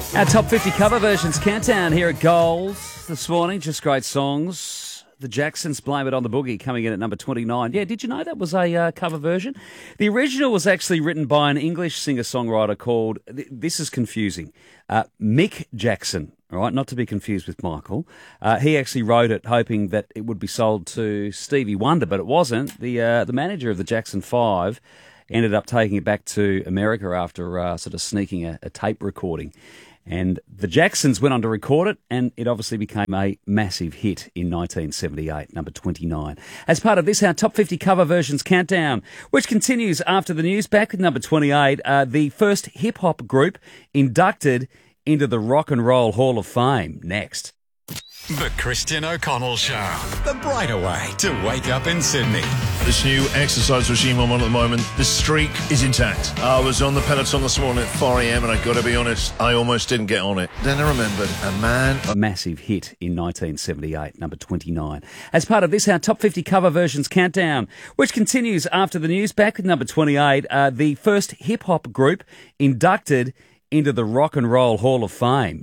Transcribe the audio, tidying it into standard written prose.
Our top 50 cover versions countdown here at Goals this morning. Just great songs. The Jacksons, Blame It on the Boogie, coming in at number 29. Yeah, did you know that was a cover version? The original was actually written by an English singer-songwriter called, this is confusing, Mick Jackson, all right, not to be confused with Michael. He actually wrote it hoping that it would be sold to Stevie Wonder, but it wasn't. The manager of the Jackson 5 ended up taking it back to America after sort of sneaking a tape recording. And the Jacksons went on to record it, and it obviously became a massive hit in 1978, number 29. As part of this, our top 50 cover versions countdown, which continues after the news. Back with number 28, the first hip-hop group inducted into the Rock and Roll Hall of Fame. Next. The Christian O'Connell Show. The brighter way to wake up in Sydney. This new exercise regime I'm on at the moment, the streak is intact. I was on the Peloton this morning at 4 a.m. and I got to be honest, I almost didn't get on it. Then I remembered a massive hit in 1978, number 29. As part of this, our top 50 cover versions countdown, which continues after the news. Back with number 28, the first hip-hop group inducted into the Rock and Roll Hall of Fame.